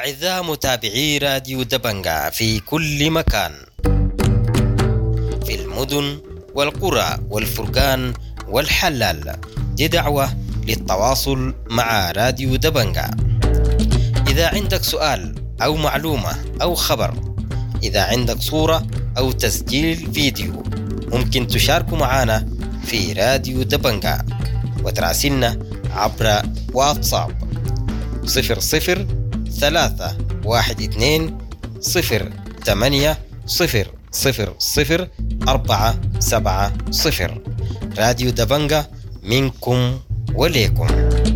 أعزائي متابعي راديو دبنجة في كل مكان، في المدن والقرى والفرقان والحلال، دي دعوة للتواصل مع راديو دبنجة. إذا عندك سؤال أو معلومة أو خبر، إذا عندك صورة أو تسجيل فيديو، ممكن تشاركوا معنا في راديو دبنجة وتراسلنا عبر واتساب 00312080000470. راديو دبنجة منكم وليكم.